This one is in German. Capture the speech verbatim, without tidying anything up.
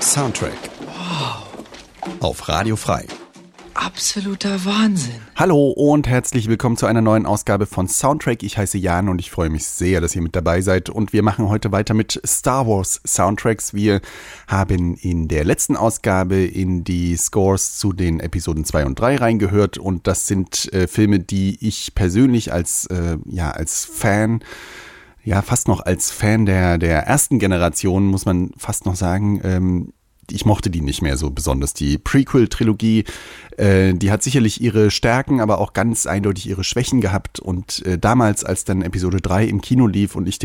Soundtrack. Wow. Auf Radio Frei. Absoluter Wahnsinn. Hallo und herzlich willkommen zu einer neuen Ausgabe von Soundtrack. Ich heiße Jan und ich freue mich sehr, dass ihr mit dabei seid. Und wir machen heute weiter mit Star Wars Soundtracks. Wir haben in der letzten Ausgabe in die Scores zu den Episoden zwei und drei reingehört. Und das sind äh, Filme, die ich persönlich als, äh, ja, als Fan... Ja, fast noch als Fan der, der ersten Generation, muss man fast noch sagen, ähm, ich mochte die nicht mehr so besonders. Die Prequel-Trilogie, äh, die hat sicherlich ihre Stärken, aber auch ganz eindeutig ihre Schwächen gehabt. Und äh, damals, als dann Episode drei im Kino lief und ich